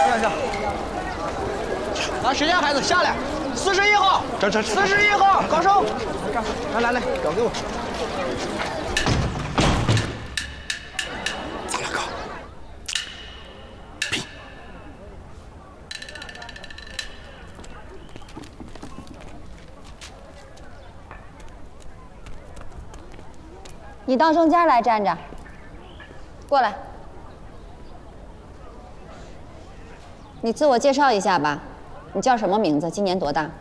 行，拿时间，孩子下来，41号，这41号，高升，来，交给我。 咱俩搞。拼。 你到中间来站着，过来。你自我介绍一下吧，你叫什么名字？今年多大？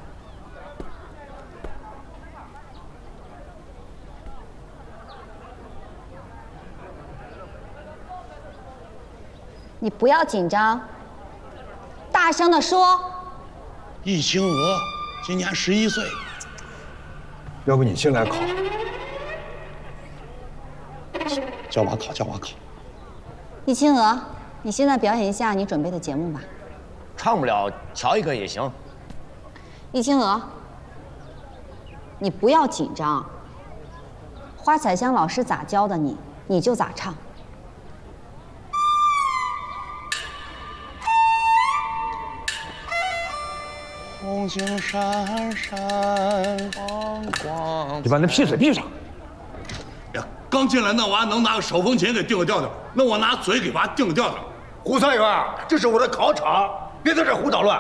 你不要紧张，大声的说。 易清娥，今年11岁。 要不你先来考？ 叫我考。 易清娥，你现在表演一下你准备的节目吧。 唱不了，瞧一个也行。 易清娥，你不要紧张。花彩香老师咋教的你，你就咋唱。 红星闪闪光光。 你把那屁嘴闭上。 呀，刚进来那娃能拿个手风琴给定个调调，那我拿嘴给娃定个调调。 胡三元，这是我的考场，别在这胡捣乱。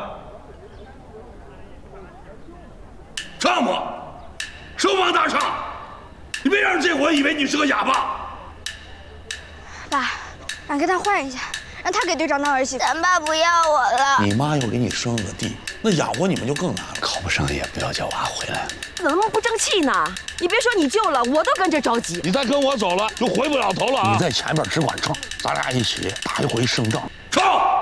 唱吧，声往大唱，你别让人这伙以为你是个哑巴。 爸，让给他换一下，让他给队长当儿媳妇。咱爸不要我了。 你妈又给你生了个弟，那养活你们就更难了。考不上也不要叫娃回来了。 怎么不争气呢？你别说你救了，我都跟着着急。 你再跟我走了，就回不了头了啊！你在前面只管唱，咱俩一起打一回胜仗。唱。